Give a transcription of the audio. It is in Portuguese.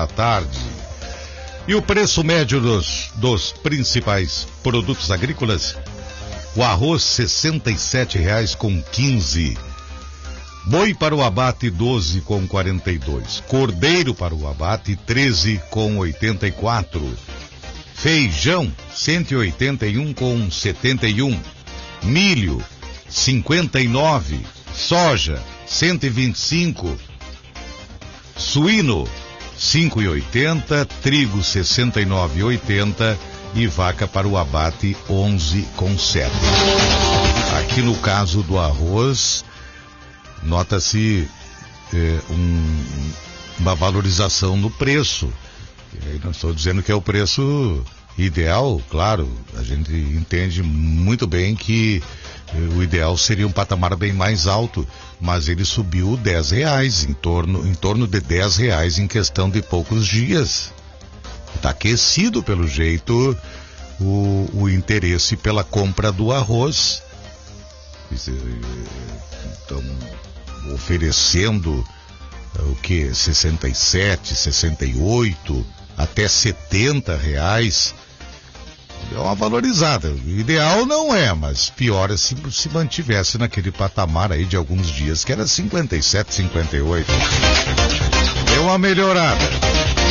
nesta tarde. E o preço médio dos principais produtos agrícolas: o arroz R$ 67,15. Boi para o abate R$ 12,42. Cordeiro para o abate R$ 13,84. Feijão R$ 181,71. Milho R$ 59. Soja R$ 125. Suíno R$ 5,80. Trigo R$ 69,80. E vaca para o abate R$ 11,07. Aqui no caso do arroz, nota-se uma valorização no preço. Eu não estou dizendo que é o preço ideal, claro, a gente entende muito bem que o ideal seria um patamar bem mais alto, mas ele subiu R$10, em torno de R$10 em questão de poucos dias. Está aquecido, pelo jeito, o interesse pela compra do arroz. Estão oferecendo o que? 67, 68, até R$70. É uma valorizada. O ideal não é, mas pior é se mantivesse naquele patamar aí de alguns dias, que era 57, 58. Deu uma melhorada.